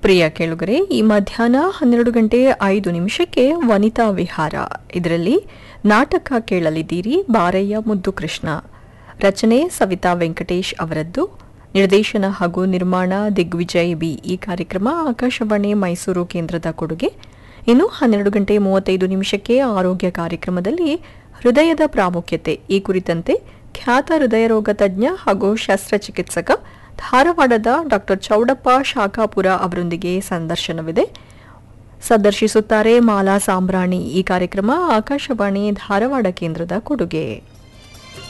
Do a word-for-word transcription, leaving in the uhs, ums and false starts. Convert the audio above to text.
ಪ್ರಿಯ ಕೇಳುಗರೆ, ಈ ಮಧ್ಯಾಹ್ನ ಹನ್ನೆರಡು ಗಂಟೆ ಐದು ನಿಮಿಷಕ್ಕೆ ವನಿತಾ ವಿಹಾರ. ಇದರಲ್ಲಿ ನಾಟಕ ಕೇಳಲಿದ್ದೀರಿ. ಬಾರಯ್ಯ ಮುದ್ದು ಕೃಷ್ಣ. ರಚನೆ ಸವಿತಾ ವೆಂಕಟೇಶ್ ಅವರದ್ದು. ನಿರ್ದೇಶನ ಹಾಗೂ ನಿರ್ಮಾಣ ದಿಗ್ವಿಜಯ್ ಬಿ. ಈ ಕಾರ್ಯಕ್ರಮ ಆಕಾಶವಾಣಿ ಮೈಸೂರು ಕೇಂದ್ರದ ಕೊಡುಗೆ. ಇನ್ನು ಹನ್ನೆರಡು ಗಂಟೆ ಮೂವತ್ತೈದು ನಿಮಿಷಕ್ಕೆ ಆರೋಗ್ಯ ಕಾರ್ಯಕ್ರಮದಲ್ಲಿ ಹೃದಯದ ಪ್ರಾಮುಖ್ಯತೆ ಈ ಕುರಿತಂತೆ ಖ್ಯಾತ ಹೃದಯ ರೋಗ ತಜ್ಞ ಹಾಗೂ ಶಸ್ತ್ರಚಿಕಿತ್ಸಕ ಧಾರವಾಡದ ಡಾಕ್ಟರ್ ಚೌಡಪ್ಪ ಶಾಖಾಪುರ ಅವರೊಂದಿಗೆ ಸಂದರ್ಶನವಿದೆ. ಸಂದರ್ಶಿಸುತ್ತಾರೆ ಮಾಲಾ ಸಾಂಬ್ರಾಣಿ. ಈ ಕಾರ್ಯಕ್ರಮ ಆಕಾಶವಾಣಿ ಧಾರವಾಡ ಕೇಂದ್ರದ ಕೊಡುಗೆ.